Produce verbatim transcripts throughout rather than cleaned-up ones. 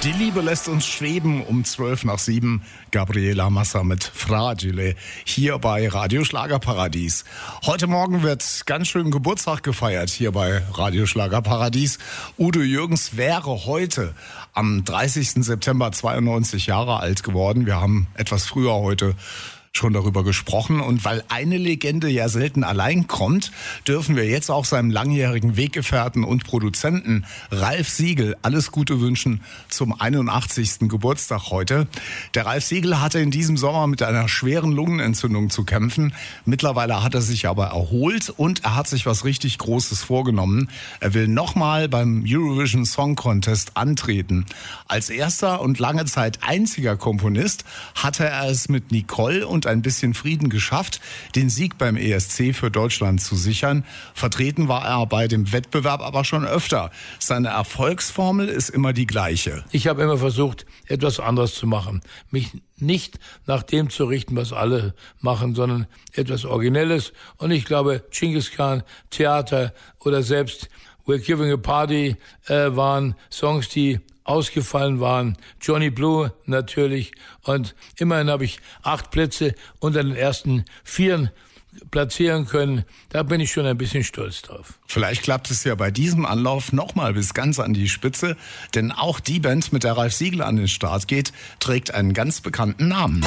Die Liebe lässt uns schweben um zwölf nach sieben. Gabriela Massa mit Fragile hier bei Radio Schlagerparadies. Heute Morgen wird ganz schön Geburtstag gefeiert hier bei Radio Schlagerparadies. Udo Jürgens wäre heute am dreißigsten September zweiundneunzig Jahre alt geworden. Wir haben etwas früher heute schon darüber gesprochen. Und weil eine Legende ja selten allein kommt, dürfen wir jetzt auch seinem langjährigen Weggefährten und Produzenten Ralf Siegel alles Gute wünschen zum einundachtzigsten Geburtstag heute. Der Ralf Siegel hatte in diesem Sommer mit einer schweren Lungenentzündung zu kämpfen. Mittlerweile hat er sich aber erholt und er hat sich was richtig Großes vorgenommen. Er will nochmal beim Eurovision Song Contest antreten. Als erster und lange Zeit einziger Komponist hatte er es mit Nicole und ein bisschen Frieden geschafft, den Sieg beim E S C für Deutschland zu sichern. Vertreten war er bei dem Wettbewerb aber schon öfter. Seine Erfolgsformel ist immer die gleiche. Ich habe immer versucht, etwas anderes zu machen. Mich nicht nach dem zu richten, was alle machen, sondern etwas Originelles. Und ich glaube, Genghis Khan, Theater oder selbst We're Giving a Party äh, waren Songs, die ausgefallen waren. Johnny Blue natürlich. Und immerhin habe ich acht Plätze unter den ersten vieren platzieren können. Da bin ich schon ein bisschen stolz drauf. Vielleicht klappt es ja bei diesem Anlauf nochmal bis ganz an die Spitze. Denn auch die Band, mit der Ralf Siegel an den Start geht, trägt einen ganz bekannten Namen.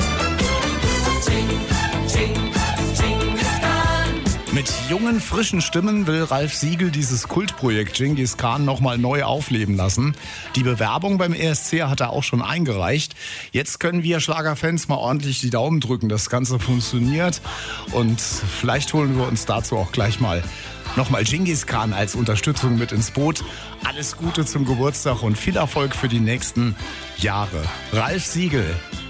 Mit jungen, frischen Stimmen will Ralf Siegel dieses Kultprojekt Genghis Khan nochmal neu aufleben lassen. Die Bewerbung beim E S C hat er auch schon eingereicht. Jetzt können wir Schlagerfans mal ordentlich die Daumen drücken, dass das Ganze funktioniert. Und vielleicht holen wir uns dazu auch gleich mal nochmal Genghis Khan als Unterstützung mit ins Boot. Alles Gute zum Geburtstag und viel Erfolg für die nächsten Jahre. Ralf Siegel